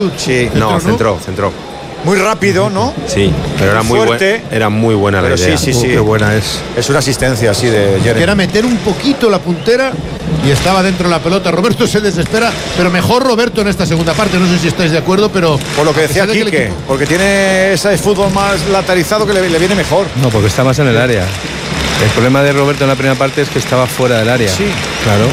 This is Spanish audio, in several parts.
Sí, no, centró. Muy rápido, ¿no? Sí, pero era muy fuerte. Era muy buena la idea. Sí. Qué buena es. Es una asistencia así de Jeremy. Que era meter un poquito la puntera y estaba dentro de la pelota. Roberto se desespera, pero mejor Roberto en esta segunda parte. No sé si estáis de acuerdo, pero por lo que decía Quique, porque tiene ese fútbol más lateralizado que le viene mejor. No, porque está más en el área. El problema de Roberto en la primera parte es que estaba fuera del área. Sí. Claro.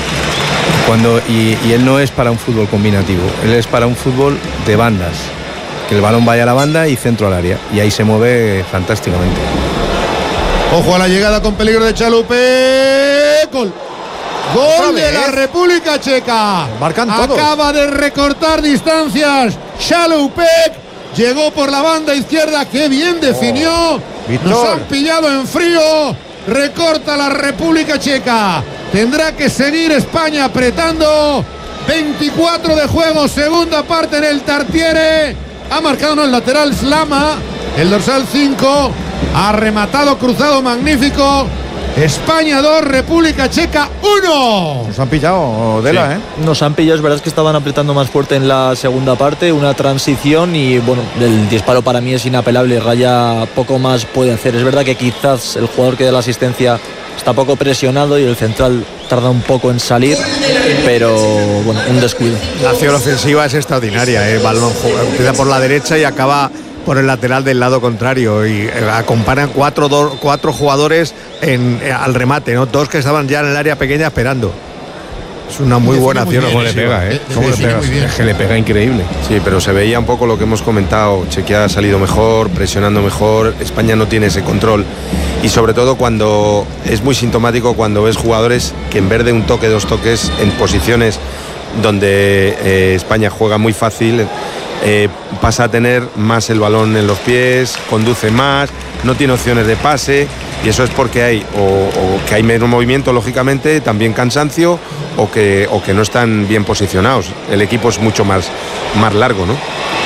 Y él no es para un fútbol combinativo, él es para un fútbol de bandas. Que el balón vaya a la banda y centro al área. Y ahí se mueve fantásticamente. Ojo a la llegada con peligro de Chalupek. Gol de la República Checa. Marcan todos. Acaba de recortar distancias. Chalupek llegó por la banda izquierda. Qué bien definió. Nos han pillado en frío. Recorta la República Checa. Tendrá que seguir España apretando. 24 de juego, segunda parte en el Tartiere. Ha marcado el lateral Slama, el dorsal 5. Ha rematado cruzado magnífico. España 2, República Checa 1. Nos han pillado, Dela, sí. Nos han pillado, es verdad que estaban apretando más fuerte en la segunda parte, una transición y bueno, el disparo para mí es inapelable, Raya poco más puede hacer. Es verdad que quizás el jugador que da la asistencia está poco presionado y el central tarda un poco en salir, pero bueno, un descuido. La acción ofensiva es extraordinaria, el balón empieza por la derecha y acaba por el lateral del lado contrario y acompañan cuatro jugadores al remate, ¿no? Dos que estaban ya en el área pequeña esperando. Es una muy buena acción. ¿Cómo le pega, ¿Cómo le pega? Es que le pega increíble. Sí, pero se veía un poco lo que hemos comentado. Chequia ha salido mejor, presionando mejor. España no tiene ese control. Y sobre todo cuando es muy sintomático cuando ves jugadores que en vez de un toque, dos toques, en posiciones donde España juega muy fácil, pasa a tener más el balón en los pies, conduce más, no tiene opciones de pase, y eso es porque hay o que hay menos movimiento, lógicamente, también cansancio, o que no están bien posicionados. El equipo es mucho más largo, ¿no?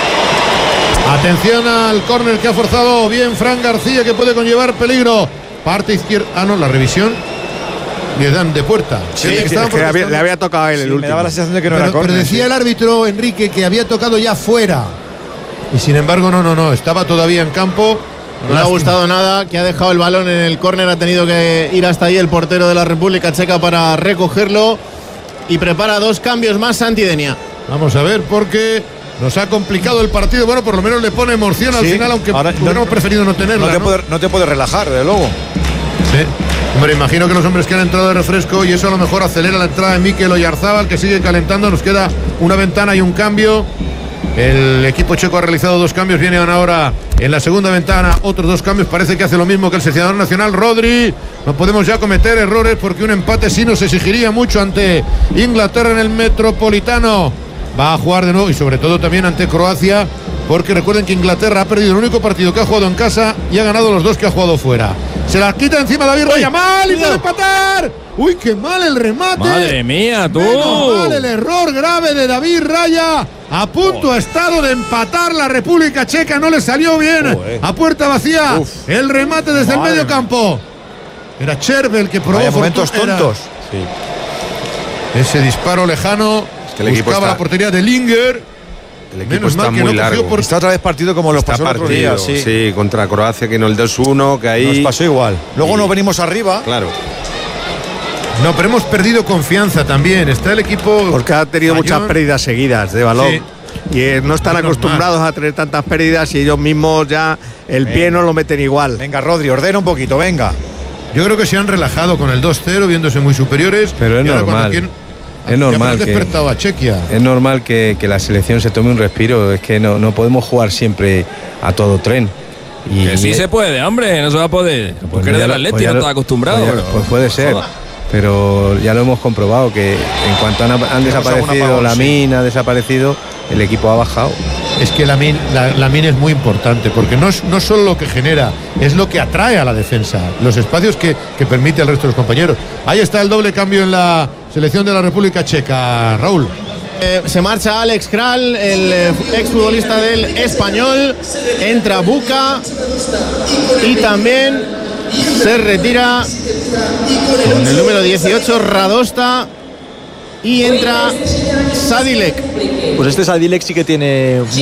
Atención al córner que ha forzado bien Fran García, que puede conllevar peligro. Parte izquierda. La revisión le dan de puerta. Sí, le había tocado a él el último. Me daba la sensación de que no era córner. Pero decía el árbitro, Enrique, que había tocado ya fuera. Y sin embargo, no. Estaba todavía en campo. No le ha gustado nada, que ha dejado el balón en el córner. Ha tenido que ir hasta ahí el portero de la República Checa para recogerlo. Y prepara dos cambios más Santi Denia. Vamos a ver, porque nos ha complicado el partido. Bueno, por lo menos le pone emoción al final, aunque hubiéramos preferido no tenerla. No te puedes relajar, desde luego. Sí. Hombre, imagino que los hombres que han entrado de refresco, y eso a lo mejor acelera la entrada de Mikel Oyarzábal, que sigue calentando. Nos queda una ventana y un cambio. El equipo checo ha realizado dos cambios. Vienen ahora en la segunda ventana otros dos cambios. Parece que hace lo mismo que el seleccionador nacional, Rodri. No podemos ya cometer errores porque un empate sí nos exigiría mucho ante Inglaterra en el Metropolitano. Va a jugar de nuevo y sobre todo también ante Croacia, porque recuerden que Inglaterra ha perdido el único partido que ha jugado en casa y ha ganado los dos que ha jugado fuera. Se las quita encima David Raya. ¡Mal! ¡Y puede empatar! ¡Uy, qué mal el remate! ¡Madre mía, tú! Menos mal el error grave de David Raya. A punto ha estado de empatar la República Checa. No le salió bien. A puerta vacía. El remate desde el medio campo. Era Chervel que probó. Vaya momentos tontos. Sí. Ese disparo lejano. Es que el equipo buscaba la portería de Linger. El equipo está muy largo. Está otra vez partido como los pasó el otro día. Sí, contra Croacia, que no el 2-1, que ahí nos pasó igual. Luego nos venimos arriba. Claro. No, pero hemos perdido confianza también. Está el equipo. Porque ha tenido muchas pérdidas seguidas de balón. Sí. Y no están acostumbrados a tener tantas pérdidas y ellos mismos ya el pie no lo meten igual. Venga, Rodri, ordena un poquito, venga. Yo creo que se han relajado con el 2-0, viéndose muy superiores. Pero es normal. Es normal a Chequia. Es normal que la selección se tome un respiro. Es que no podemos jugar siempre a todo tren. Y que sí se puede, hombre, no se va a poder. Porque eres del Atleti, no estás acostumbrado. Pues puede ser. Pero ya lo hemos comprobado que en cuanto han desaparecido, Lamine ha desaparecido, el equipo ha bajado. Es que Lamine es muy importante, porque no solo lo que genera, es lo que atrae a la defensa, los espacios que permite al resto de los compañeros. Ahí está el doble cambio en la selección de la República Checa, Raúl. Se marcha Alex Kral, el exfutbolista del Español. Entra Buca y también se retira con el número 18 Radosta y entra Sadilek. Pues este Sadilek sí que tiene